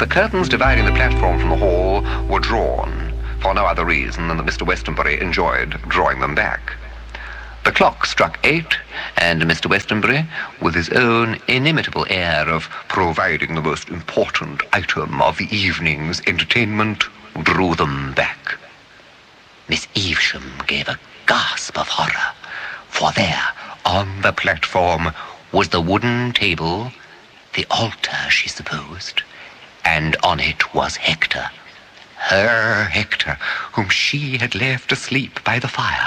The curtains dividing the platform from the hall were drawn, for no other reason than that Mr. Westonbury enjoyed drawing them back. The clock struck 8, and Mr. Westonbury, with his own inimitable air of providing the most important item of the evening's entertainment, drew them back. Miss Evesham gave a gasp of horror, for there, on the platform, was the wooden table, the altar, she supposed, and on it was Hector, her Hector, whom she had left asleep by the fire.